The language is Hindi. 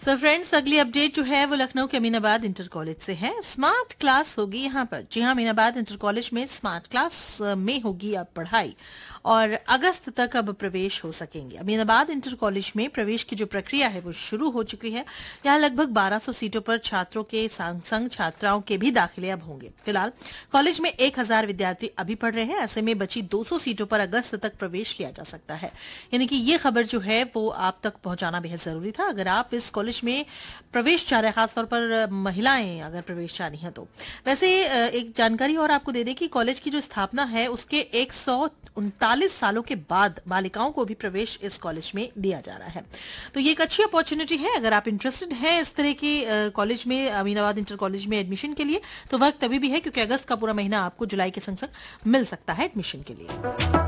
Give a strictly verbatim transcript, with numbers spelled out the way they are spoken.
सो फ्रेंड्स, अगली अपडेट जो है वो लखनऊ के अमीनाबाद इंटर कॉलेज से है। स्मार्ट क्लास होगी यहाँ पर। जी हाँ, अमीनाबाद इंटर कॉलेज में स्मार्ट क्लास में होगी अब पढ़ाई और अगस्त तक अब प्रवेश हो सकेंगे। अमीनाबाद इंटर कॉलेज में प्रवेश की जो प्रक्रिया है वो शुरू हो चुकी है। यहाँ लगभग बारह सौ सीटों पर छात्रों के संग संग छात्राओं के भी दाखिले अब होंगे। फिलहाल कॉलेज में एक हजार विद्यार्थी अभी पढ़ रहे हैं। ऐसे में बची दो सौ सीटों पर अगस्त तक प्रवेश लिया जा सकता है। यानी कि ये खबर जो है वो आप तक पहुंचाना बेहद जरूरी था। अगर आप इस कॉलेज में प्रवेश चाह रहे हैं, खासतौर पर महिलाएं अगर प्रवेश चाह रही हैं तो। वैसे एक जानकारी और आपको दे दें कि कॉलेज की जो स्थापना है उसके एक सौ उनतालीस सालों के बाद बालिकाओं को भी प्रवेश इस कॉलेज में दिया जा रहा है। तो ये एक अच्छी अपॉर्चुनिटी है। अगर आप इंटरेस्टेड हैं इस तरह के कॉलेज में, अमीनाबाद इंटर कॉलेज में एडमिशन के लिए, तो वक्त अभी भी है क्योंकि अगस्त का पूरा महीना आपको जुलाई के संग संग मिल सकता है एडमिशन के लिए।